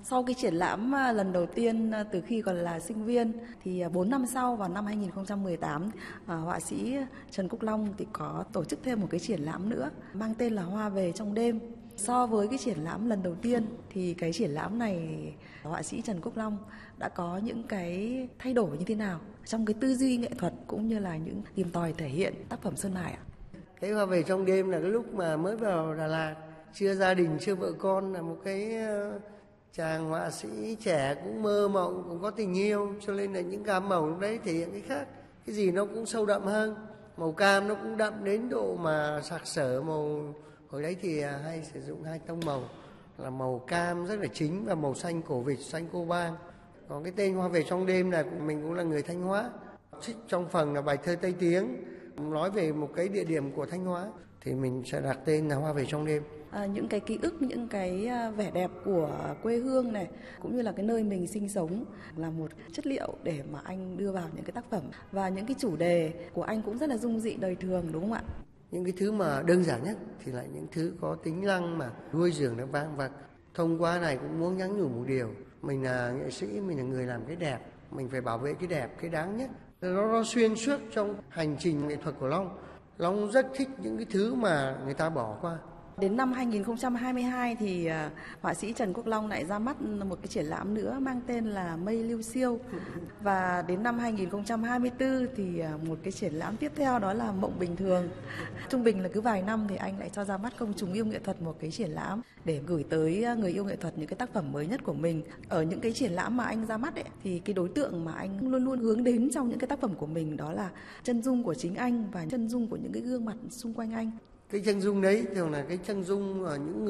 Sau cái triển lãm lần đầu tiên từ khi còn là sinh viên thì 4 năm sau, vào năm 2018, họa sĩ Trần Quốc Long thì có tổ chức thêm một cái triển lãm nữa mang tên là Hoa về trong đêm. So với cái triển lãm lần đầu tiên thì cái triển lãm này họa sĩ Trần Quốc Long đã có những cái thay đổi như thế nào trong cái tư duy nghệ thuật cũng như là những tìm tòi thể hiện tác phẩm Sơn Hải ạ? Cái Hoa về trong đêm là cái lúc mà mới vào Đà Lạt, chưa gia đình, chưa vợ con, là một cái chàng họa sĩ trẻ cũng mơ mộng, cũng có tình yêu, cho nên là những gam màu lúc đấy thể hiện cái khác, cái gì nó cũng sâu đậm hơn. Màu cam nó cũng đậm đến độ mà sặc sỡ. Màu hồi đấy thì hay sử dụng hai tông màu là màu cam rất là chính và màu xanh cổ vịt, xanh cô bang. Còn cái tên Hoa về trong đêm là mình cũng là người Thanh Hóa, trích trong phần là bài thơ Tây Tiếng nói về một cái địa điểm của Thanh Hóa thì mình sẽ đặt tên là Hoa về trong đêm. Những cái ký ức, những cái vẻ đẹp của quê hương này cũng như là cái nơi mình sinh sống là một chất liệu để mà anh đưa vào những cái tác phẩm, và những cái chủ đề của anh cũng rất là dung dị đời thường, đúng không ạ? Những cái thứ mà đơn giản nhất thì là những thứ có tính năng mà nuôi dưỡng được vang vật. Thông qua này cũng muốn nhắn nhủ một điều, mình là nghệ sĩ, mình là người làm cái đẹp, mình phải bảo vệ cái đẹp, cái đáng nhất. Nó xuyên suốt trong hành trình nghệ thuật của Long. Long rất thích những cái thứ mà người ta bỏ qua. Đến năm 2022 thì họa sĩ Trần Quốc Long lại ra mắt một cái triển lãm nữa mang tên là Mây Lưu Siêu. Và đến năm 2024 thì một cái triển lãm tiếp theo đó là Mộng Bình Thường. Trung bình là cứ vài năm thì anh lại cho ra mắt công chúng yêu nghệ thuật một cái triển lãm để gửi tới người yêu nghệ thuật những cái tác phẩm mới nhất của mình. Ở những cái triển lãm mà anh ra mắt ấy, thì cái đối tượng mà anh luôn luôn hướng đến trong những cái tác phẩm của mình đó là chân dung của chính anh và chân dung của những cái gương mặt xung quanh anh. Cái chân dung đấy thường là cái chân dung ở những